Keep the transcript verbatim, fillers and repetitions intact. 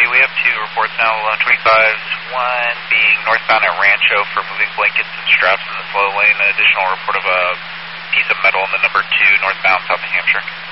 we have two reports now, one twenty-fives, one being northbound at Rancho for moving blankets and straps in the slow lane, an additional report of a piece of metal in the number two northbound South New Hampshire.